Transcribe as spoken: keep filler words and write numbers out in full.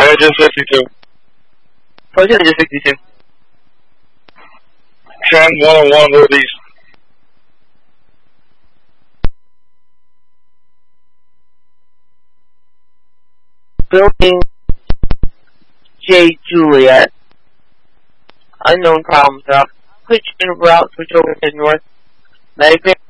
Engine sixty-two. Push Engine sixty-two. Trend one oh one northeast. Building J Juliet. Unknown problems out. Switch in route, switch over to north. Medic